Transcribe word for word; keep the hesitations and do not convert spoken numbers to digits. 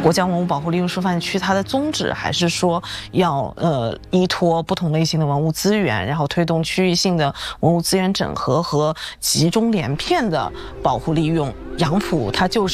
国家文物保护利用示范区它的宗旨还是说要呃依托不同类型的文物资源，然后推动区域性的文物资源整合和集中连片的保护利用。杨浦它就是